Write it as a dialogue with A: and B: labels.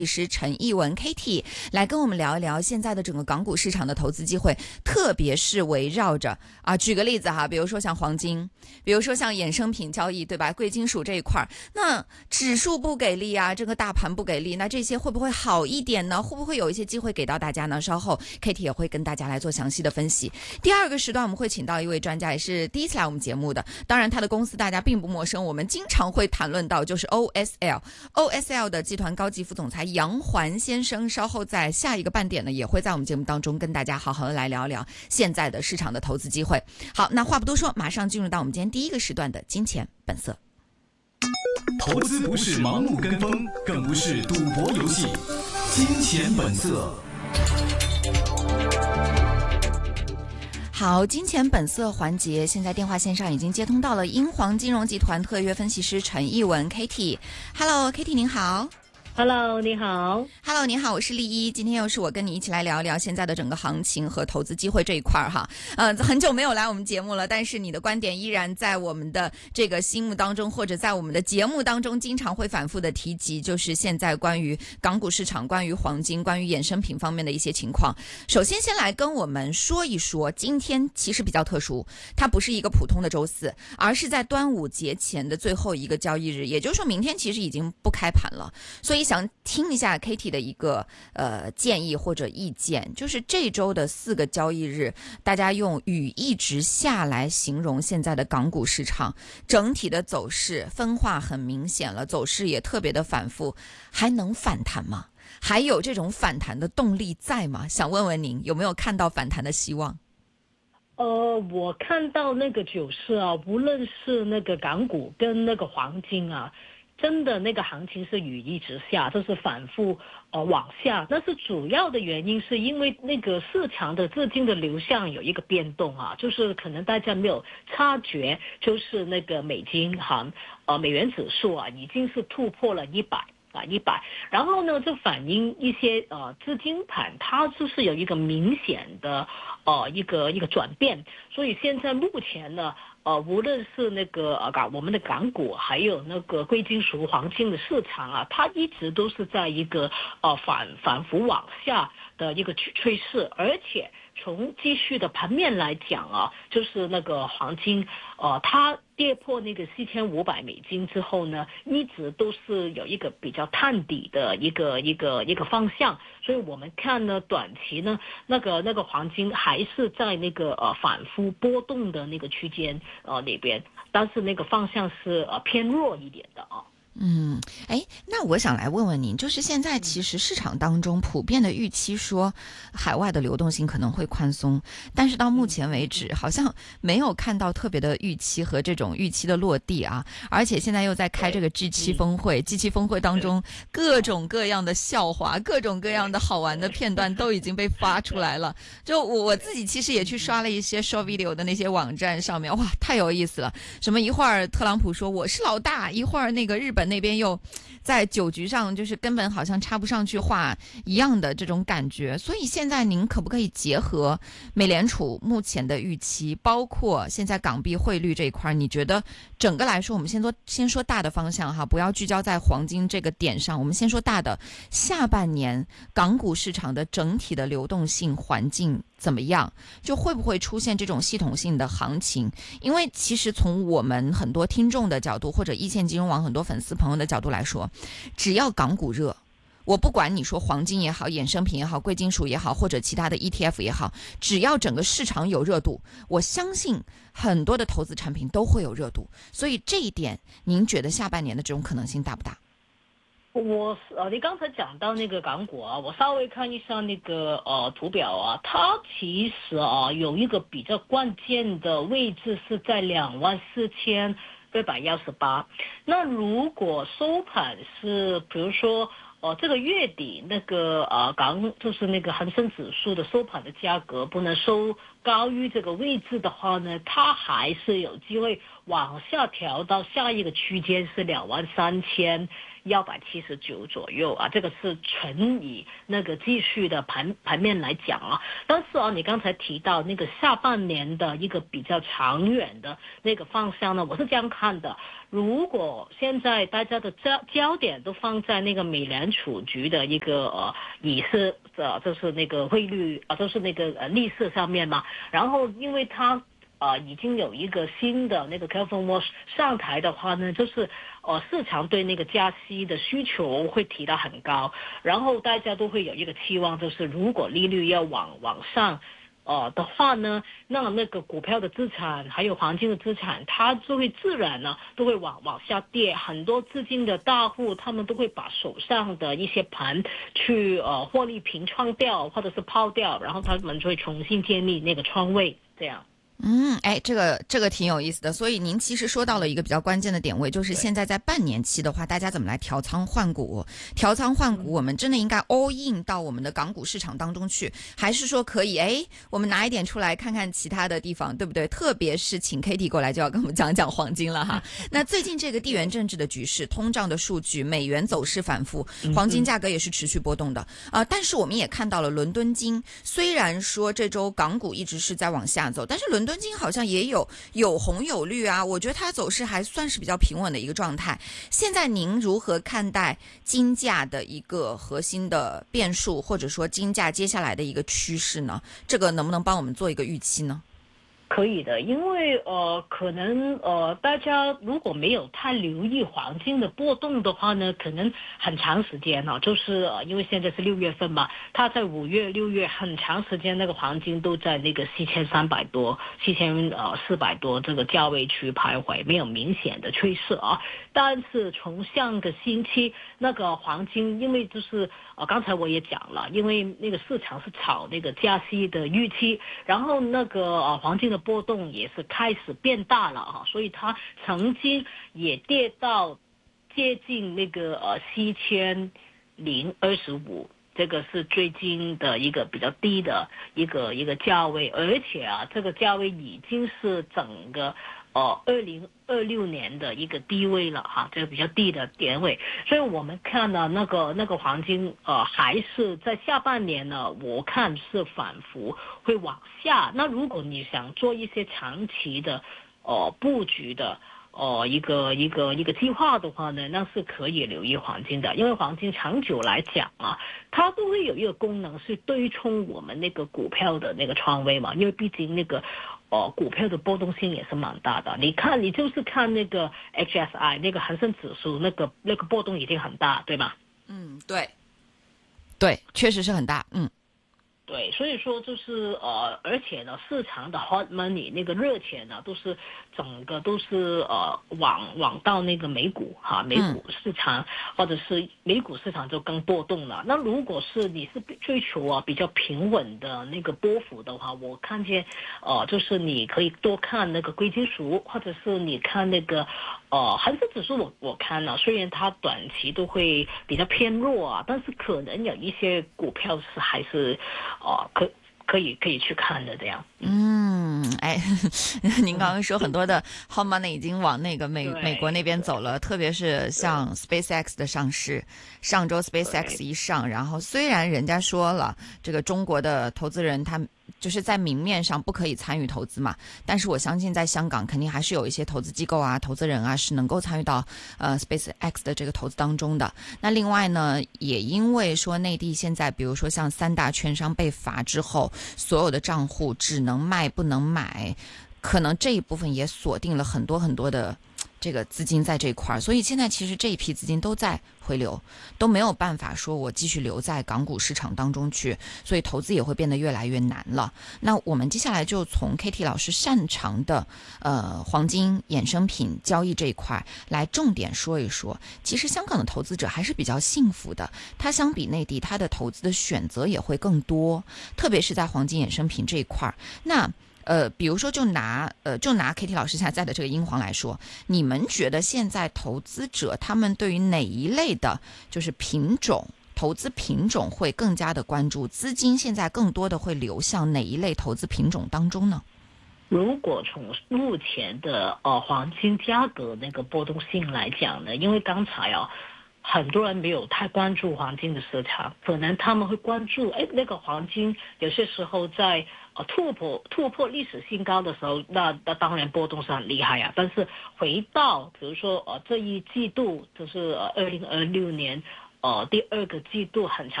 A: 师陈艺文 Kitty 来跟我们聊一聊现在的整个港股市场的投资机会，特别是围绕着举个例子哈，比如说像黄金，比如说像衍生品交易，对吧？贵金属这一块，那指数不给力啊，这个大盘不给力，那这些会不会好一点呢？会不会有一些机会给到大家呢？稍后 Kitty 也会跟大家来做详细的分析。第二个时段我们会请到一位专家，也是第一次来我们节目的，当然他的公司大家并不陌生，我们经常会谈论到就是 OSL 的集团高级副总裁杨环先生，稍后在下一个半点呢，也会在我们节目当中跟大家好好的来聊聊现在的市场的投资机会。好，那话不多说，马上进入到我们今天第一个时段的金钱本色。
B: 投资不是盲目跟风，更不是赌博游戏。金钱本色。
A: 好，金钱本色环节，现在电话线上已经接通到了英皇金融集团特约分析师陈艺文 Kitty。Hello Kitty 您好。
C: Hello， 你好。
A: Hello， 你好，我是丽一。今天又是我跟你一起来聊一聊现在的整个行情和投资机会这一块哈。很久没有来我们节目了，但是你的观点依然在我们的这个心目当中，或者在我们的节目当中经常会反复的提及，就是现在关于港股市场、关于黄金、关于衍生品方面的一些情况。首先先来跟我们说一说，今天其实比较特殊，它不是一个普通的周四，而是在端午节前的最后一个交易日，也就是说明天其实已经不开盘了，所以想听一下 Kitty 的一个建议或者意见，就是这周的4个交易日，大家用雨一直下来形容现在的港股市场整体的走势分化很明显了，走势也特别的反复，还能反弹吗？还有这种反弹的动力在吗？想问问您有没有看到反弹的希望？
C: 我看到那个走势啊，无论是那个港股跟那个黄金啊，真的那个行情是雨一直下，就是反复往下。但是主要的原因是因为那个市场的资金的流向有一个变动啊，就是可能大家没有察觉，就是那个美金美元指数啊已经是突破了100，然后呢，就反映一些资金盘它就是有一个明显的一个转变，所以现在目前呢，无论是那个我们的港股，还有那个贵金属黄金的市场啊，它一直都是在一个反复往下的一个趋势，而且从继续的盘面来讲啊，就是那个黄金它跌破那个$4500之后呢，一直都是有一个比较探底的一个方向，所以我们看呢，短期呢，那个黄金还是在那个反复波动的那个区间里边，但是那个方向是偏弱一点的啊。
A: 那我想来问问您，就是现在其实市场当中普遍的预期说海外的流动性可能会宽松，但是到目前为止好像没有看到特别的预期和这种预期的落地啊，而且现在又在开这个 G7 峰会，G7 峰会当中各种各样的笑话，各种各样的好玩的片段都已经被发出来了。就我自己其实也去刷了一些 short video 的那些网站上面，哇，太有意思了，什么一会儿特朗普说我是老大，一会儿那个日本那边又在酒局上就是根本好像插不上去话一样的这种感觉。所以现在您可不可以结合美联储目前的预期，包括现在港币汇率这一块，你觉得整个来说，我们先说大的方向哈，不要聚焦在黄金这个点上，我们先说大的，下半年港股市场的整体的流动性环境怎么样？就会不会出现这种系统性的行情？因为其实从我们很多听众的角度，或者一线金融网很多粉丝朋友的角度来说，只要港股热，我不管你说黄金也好，衍生品也好，贵金属也好，或者其他的 ETF 也好，只要整个市场有热度，我相信很多的投资产品都会有热度。所以这一点，您觉得下半年的这种可能性大不大？
C: 你刚才讲到那个港股啊，我稍微看一下那个图表啊，它其实有一个比较关键的位置是在24618。那如果收盘是比如说这个月底那个就是那个恒生指数的收盘的价格不能收高于这个位置的话呢，它还是有机会往下调到下一个区间是23100 179左右啊，这个是纯以那个继续的盘面来讲啊。但是啊，你刚才提到那个下半年的一个比较长远的那个方向呢，我是这样看的。如果现在大家的焦点都放在那个美联储局的一个议事就是那个汇率就是那个利息上面嘛，然后因为它已经有一个新的那个 Kevin Walsh 上台的话呢，就是市场对那个加息的需求会提到很高，然后大家都会有一个期望，就是如果利率要往上的话呢，那个股票的资产还有黄金的资产，它就会自然呢都会往下跌。很多资金的大户他们都会把手上的一些盘去获利平仓掉或者是抛掉，然后他们就会重新建立那个仓位这样。
A: 这个挺有意思的。所以您其实说到了一个比较关键的点位，就是现在在半年期的话，大家怎么来调仓换股？调仓换股，我们真的应该 all in 到我们的港股市场当中去，还是说可以我们拿一点出来看看其他的地方，对不对？特别是请 Katie 过来就要跟我们讲讲黄金了哈。那最近这个地缘政治的局势、通胀的数据、美元走势反复，黄金价格也是持续波动的但是我们也看到了伦敦金，虽然说这周港股一直是在往下走，但是伦敦金好像也有红有绿啊，我觉得它走势还算是比较平稳的一个状态。现在您如何看待金价的一个核心的变数，或者说金价接下来的一个趋势呢？这个能不能帮我们做一个预期呢？
C: 可以的，因为可能大家如果没有太留意黄金的波动的话呢，可能很长时间就是因为现在是6月份嘛，它在5月、6月很长时间那个黄金都在那个4300多、4400多这个价位区徘徊，没有明显的趋势啊。但是从上个星期那个黄金，因为就是刚才我也讲了，因为那个市场是炒那个加息的预期，然后那个黄金的波动也是开始变大了所以它曾经也跌到接近那个7025，这个是最近的一个比较低的一个价位，而且这个价位已经是整个2026年的一个低位了这个比较低的点位。所以我们看呢那个黄金还是在下半年呢，我看是反复会往下。那如果你想做一些长期的布局的一个计划的话呢，那是可以留意黄金的，因为黄金长久来讲它都会有一个功能是对冲我们那个股票的那个仓位嘛，因为毕竟那个股票的波动性也是蛮大的。你就是看那个 HSI 那个恒生指数那个波动已经很大，对吗？
A: 对，确实是很大。
C: 对，所以说就是而且呢，市场的 hot money 那个热钱呢，整个都是往到那个美股美股市场或者是美股市场就更波动了。那如果是你是追求比较平稳的那个波幅的话，我看见就是你可以多看那个贵金属，或者是你看那个恒生指数我看了，虽然它短期都会比较偏弱但是可能有一些股票是还是可以去看的这样。
A: 您刚刚说很多的 hot money 已经往那个美国那边走了，特别是像 SpaceX 的上市，上周 SpaceX 一上，然后虽然人家说了这个中国的投资人他就是在明面上不可以参与投资嘛，但是我相信在香港肯定还是有一些投资机构投资人是能够参与到SpaceX 的这个投资当中的。那另外呢，也因为说内地现在比如说像3大券商被罚之后，所有的账户只能卖不能买，可能这一部分也锁定了很多很多的这个资金在这一块，所以现在其实这一批资金都在回流，都没有办法说我继续留在港股市场当中去，所以投资也会变得越来越难了。那我们接下来就从 Katie 老师擅长的黄金衍生品交易这一块来重点说一说。其实香港的投资者还是比较幸福的，它相比内地，它的投资的选择也会更多，特别是在黄金衍生品这一块。那比如说就拿 Katie 老师现在的这个英皇来说，你们觉得现在投资者他们对于哪一类的就是投资品种会更加的关注，资金现在更多的会流向哪一类投资品种当中呢？
C: 如果从目前的黄金价格那个波动性来讲呢，因为刚才很多人没有太关注黄金的市场，可能他们会关注，那个黄金有些时候在突破历史新高的时候，那当然波动是很厉害啊。但是回到比如说这一季度，就是2026年第2个季度很强。